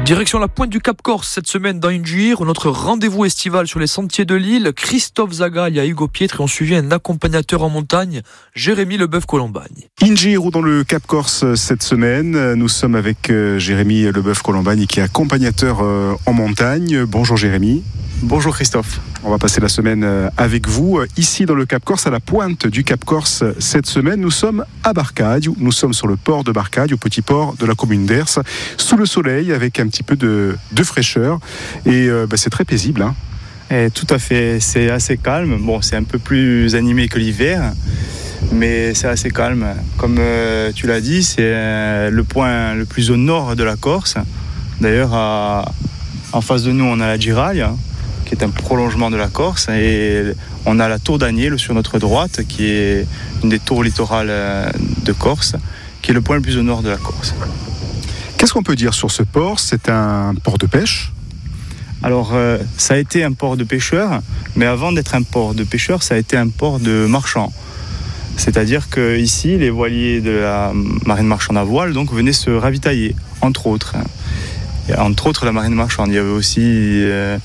Direction la pointe du Cap Corse cette semaine dans Injuir, notre rendez-vous estival sur les sentiers de l'île. Christophe Zagaille et Hugo Pietre ont suivi un accompagnateur en montagne, Jérémy Leboeuf-Colombagne. Injuir ou dans le Cap Corse cette semaine, nous sommes avec Jérémy Leboeuf-Colombagne qui est accompagnateur en montagne. Bonjour Jérémy. Bonjour Christophe. On va passer la semaine avec vous, ici dans le Cap Corse, à la pointe du Cap Corse. Cette semaine, nous sommes à Barcagne, nous sommes sur le port de Barcagne, au petit port de la commune d'Ers, sous le soleil, avec un petit peu de fraîcheur. Et c'est très paisible. Tout à fait, c'est assez calme. Bon, c'est un peu plus animé que l'hiver, mais c'est assez calme. Comme tu l'as dit, c'est le point le plus au nord de la Corse. D'ailleurs, en face de nous, on a la Giraille, qui est un prolongement de la Corse, et on a la tour d'Aniel sur notre droite, qui est une des tours littorales de Corse, qui est le point le plus au nord de la Corse. Qu'est-ce qu'on peut dire sur ce port ? C'est un port de pêche ? Alors, ça a été un port de pêcheurs, mais avant d'être un port de pêcheurs, ça a été un port de marchands. C'est-à-dire qu'ici, les voiliers de la marine marchande à voile donc, venaient se ravitailler, entre autres. Et entre autres, la marine marchande. Il y avait aussi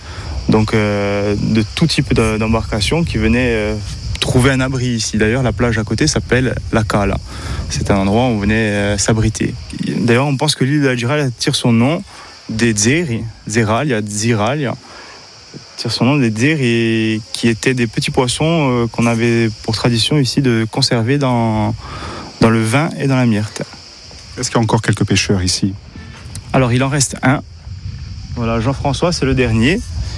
de tout type d'embarcations qui venaient trouver un abri ici. D'ailleurs, la plage à côté s'appelle la Cala. C'est un endroit où on venait s'abriter. D'ailleurs, on pense que l'île de la Giraille tire son nom des Zeralia, tire son nom des Zeri, qui étaient des petits poissons qu'on avait pour tradition ici de conserver dans le vin et dans la myrte. Est-ce qu'il y a encore quelques pêcheurs ici ? Alors, il en reste un. Voilà, Jean-François, c'est le dernier.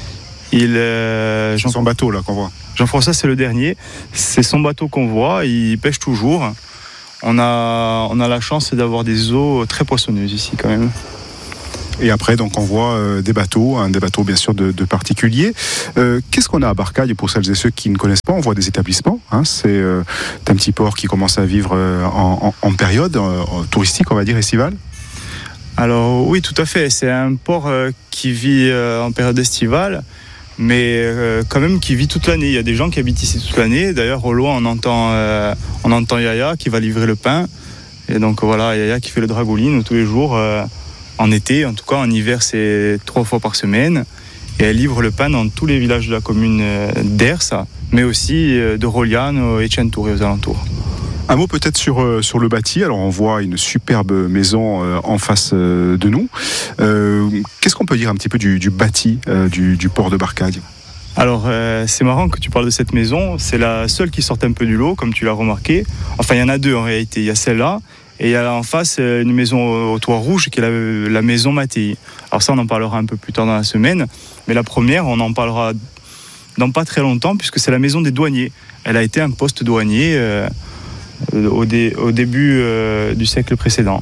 Son bateau là qu'on voit. Jean-François, c'est le dernier. C'est son bateau qu'on voit. Il pêche toujours. On a la chance d'avoir des eaux très poissonneuses ici quand même. Et après, donc, on voit des bateaux bien sûr de particuliers. Qu'est-ce qu'on a à Barcagne pour celles et ceux qui ne connaissent pas ? On voit des établissements. C'est un petit port qui commence à vivre en période touristique, on va dire, estivale. Alors oui, tout à fait. C'est un port qui vit en période estivale, mais quand même qui vit toute l'année. Il y a des gens qui habitent ici toute l'année. D'ailleurs, au loin, on entend Yaya qui va livrer le pain. Et donc voilà, Yaya qui fait le dragouline tous les jours en été. En tout cas, en hiver, c'est 3 fois par semaine. Et elle livre le pain dans tous les villages de la commune d'Ers, mais aussi de Roliano et Centuri aux alentours. Un mot peut-être sur le bâti. Alors on voit une superbe maison en face de nous. Qu'est-ce qu'on peut dire un petit peu du bâti du port de Barcagne ? Alors c'est marrant que tu parles de cette maison. C'est la seule qui sort un peu du lot, comme tu l'as remarqué. Enfin, il y en a deux en réalité. Il y a celle-là et il y a en face une maison au toit rouge qui est la maison Mattei. Alors ça, on en parlera un peu plus tard dans la semaine. Mais la première, on en parlera dans pas très longtemps puisque c'est la maison des douaniers. Elle a été un poste douanier au début du siècle précédent.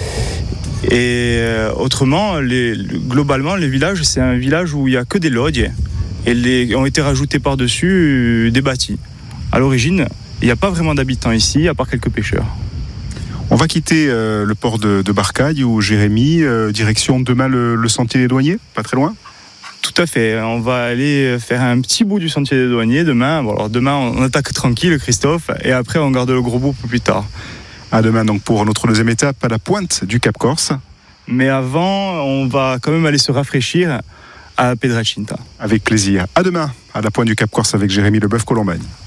Et autrement, globalement, les villages, c'est un village où il n'y a que des logis et ont été rajoutés par-dessus des bâtis. À l'origine, il n'y a pas vraiment d'habitants ici, à part quelques pêcheurs. On va quitter le port de Barcagne ou Jérémy, direction demain le sentier des douaniers, pas très loin ? Tout à fait, on va aller faire un petit bout du sentier des douaniers demain. Bon, alors demain on attaque tranquille Christophe et après on garde le gros bout pour plus tard. À demain donc pour notre deuxième étape à la pointe du Cap Corse. Mais avant on va quand même aller se rafraîchir à Piedracinta. Avec plaisir. À demain à la pointe du Cap Corse avec Jérémy Leboeuf-Colombagne.